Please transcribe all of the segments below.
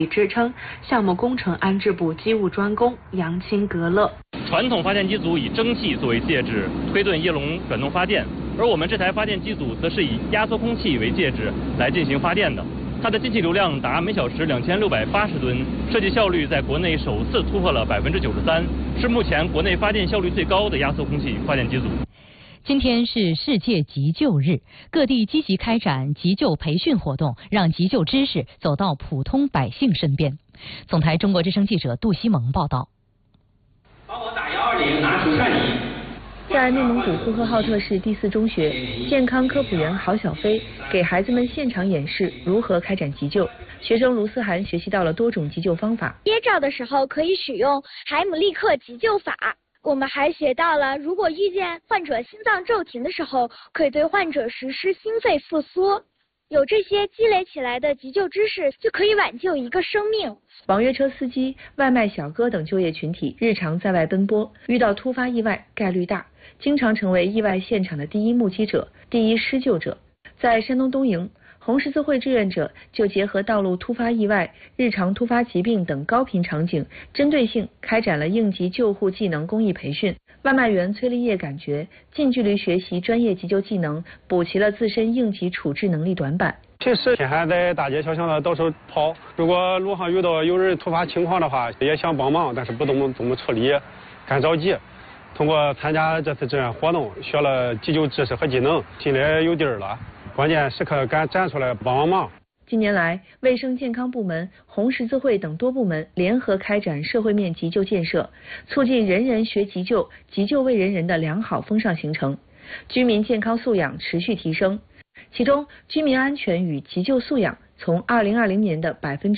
支撑项目工程安置部机务专工杨清格勒。 传统发电机组以蒸汽作为介质推动叶龙转动发电，而我们这台发电机组则是以压缩空气为介质来进行发电的。它的进气流量达每小时2680吨，设计效率在国内首次突破了93%，是目前国内发电效率最高的压缩空气发电机组。 今天是世界急救日，各地积极开展急救培训活动，让急救知识走到普通百姓身边。总台中国之声记者杜西蒙报道。 帮我打120，拿除颤仪。 在内蒙古呼和浩特市第4中学，健康科普员郝小飞给孩子们现场演示如何开展急救。学生卢思涵学习到了多种急救方法。 噎着的时候可以使用海姆立克急救法。我们还学到了，如果遇见患者心脏骤停的时候，可以对患者实施心肺复苏。有这些积累起来的急救知识，就可以挽救一个生命。 网约车司机、外卖小哥等就业群体日常在外奔波，遇到突发意外概率大，经常成为意外现场的第一目击者、第一施救者。在山东东营，红十字会志愿者就结合道路突发意外、日常突发疾病等高频场景，针对性开展了应急救护技能公益培训。外卖员崔立业感觉，近距离学习专业急救技能，补齐了自身应急处置能力短板。 平时天还在大街小巷的到处跑，如果路上遇到有人突发情况的话，也想帮忙，但是不懂怎么处理，干着急。通过参加这次志愿活动，学了急救知识和技能，心里有底儿了。关键时刻敢站出来帮忙。 近年来，卫生健康部门、红十字会等多部门联合开展社会面急救建设，促进人人学急救、急救为人人的良好风尚形成，居民健康素养持续提升。其中，居民安全与急救素养从2020年的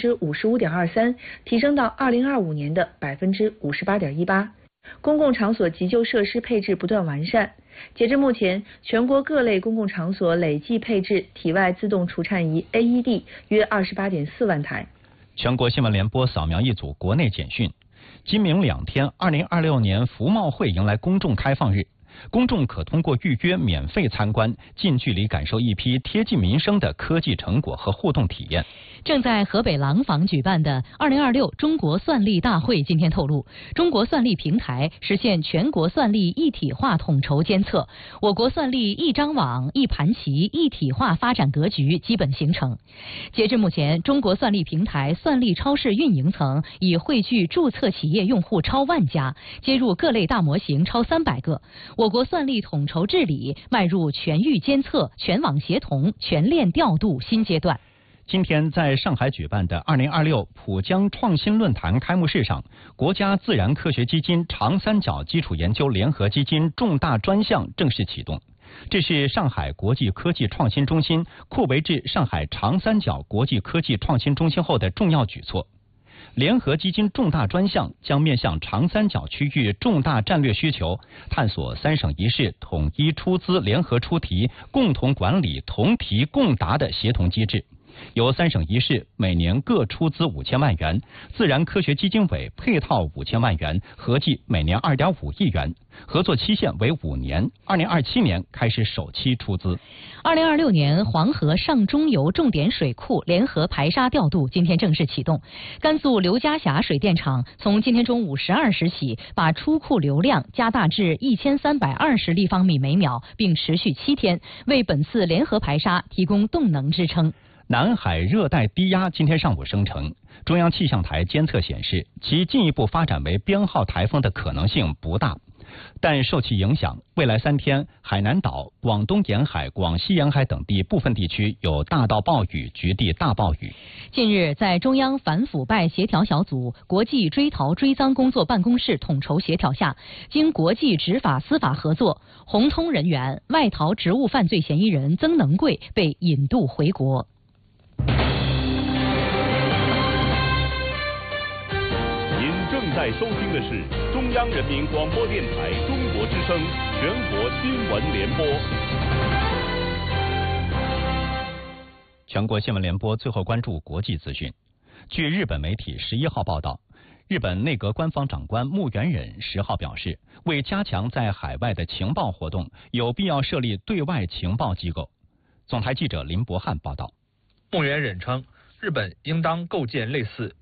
55.23%提升到2025年的58.18%。公共场所急救设施配置不断完善。截至目前，全国各类公共场所累计配置体外自动除颤仪 AED 约28.4万台。 全国新闻联播扫描一组国内简讯。今明两天，2026年服贸会迎来公众开放日，公众可通过预约免费参观，近距离感受一批贴近民生的科技成果和互动体验。 正在河北廊坊举办的2026中国算力大会今天透露，中国算力平台实现全国算力一体化统筹监测，我国算力一张网、一盘棋一体化发展格局基本形成。截至目前，中国算力平台算力超市运营层已汇聚注册企业用户超万家，接入各类大模型超300个。我国算力统筹治理迈入全域监测、全网协同、全链调度新阶段。 今天在上海举办的2026浦江创新论坛开幕式上，国家自然科学基金长三角基础研究联合基金重大专项正式启动。这是上海国际科技创新中心扩围至上海长三角国际科技创新中心后的重要举措。联合基金重大专项将面向长三角区域重大战略需求，探索3省1市统一出资、联合出题、共同管理、同题共答的协同机制。由3省1市每年各出资5000万元，自然科学基金委配套5000万元，合计每年2.5亿元，合作期限为5年，2027年开始首期出资。 2026年黄河上中游重点水库联合排沙调度今天正式启动。甘肃刘家峡水电厂从今天中午12时起，把出库流量加大至1320立方米每秒，并持续7天，为本次联合排沙提供动能支撑。 南海热带低压今天上午生成，中央气象台监测显示，其进一步发展为编号台风的可能性不大，但受其影响，未来3天，海南岛、广东沿海、广西沿海等地部分地区有大到暴雨、局地大暴雨。 近日，在中央反腐败协调小组、国际追逃追赃工作办公室统筹协调下，经国际执法司法合作，红通人员外逃职务犯罪嫌疑人曾能贵被引渡回国。 您正在收听的是中央人民广播电台中国之声全国新闻联播。 全国新闻联播最后关注国际资讯。据日本媒体11号报道，日本内阁官方长官木原忍10号表示，为加强在海外的情报活动，有必要设立对外情报机构。总台记者林博翰报道。 木原忍称， 日本应当构建类似